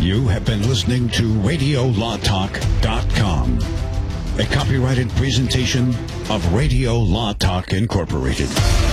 You have been listening to RadioLawTalk.com, a copyrighted presentation of Radio Law Talk Incorporated.